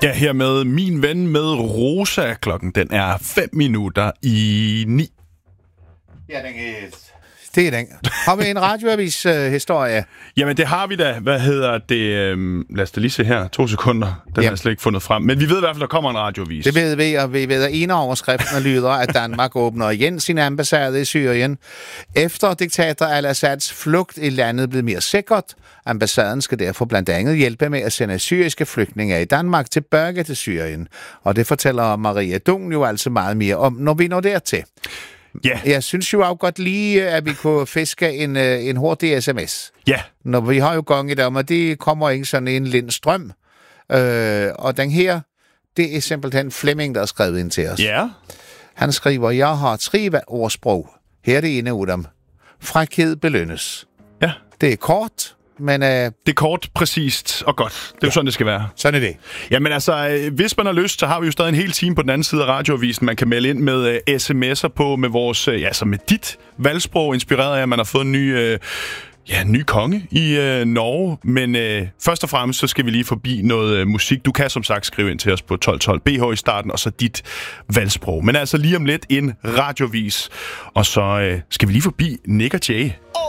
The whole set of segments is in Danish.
Ja, her med min ven med Rosa. Klokken den er 8:05. Ja, det er den. Har vi en radioavis-historie? Jamen, det har vi da. Hvad hedder det? Lad os da lige se her. 2 sekunder. Den har jeg slet ikke fundet frem. Men vi ved i hvert fald, der kommer en radioavis. Det ved vi, og vi ved, at en af overskrifterne lyder, at Danmark åbner igen sin ambassade i Syrien. Efter diktator al-Assads flugt i landet blev mere sikkert. Ambassaden skal derfor blandt andet hjælpe med at sende syriske flygtninge i Danmark tilbage til Syrien. Og det fortæller Maria Dung jo altså meget mere om, når vi når dertil. Ja. Jeg synes jo også godt lige, at vi kunne fiske en hurtig sms. Ja. Når vi har jo gang i det, og det kommer ikke sådan en lindstrøm. Og den her, det er simpelthen Flemming, der har skrevet ind til os. Ja. Han skriver, jeg har 3 ordsprog. Her er det ene af dem. Frækhed belønnes. Ja. Det er kort, men... Det er kort, præcist og godt. Det er jo sådan, det skal være. Sådan er det. Jamen altså, hvis man har lyst, så har vi jo stadig en hel time på den anden side af radioavisen. Man kan melde ind med sms'er på med vores, altså med dit valgsprog, inspireret af, at man har fået en ny konge i Norge. Men først og fremmest, så skal vi lige forbi noget musik. Du kan som sagt skrive ind til os på 1212 BH i starten, og så dit valgsprog. Men altså lige om lidt en radioavis. Og så skal vi lige forbi Nick og Jay.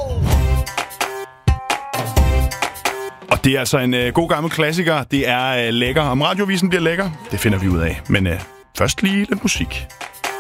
Og det er altså en god gammel klassiker. Det er lækker. Om radioavisen bliver lækker, det finder vi ud af. Men først lige lidt musik.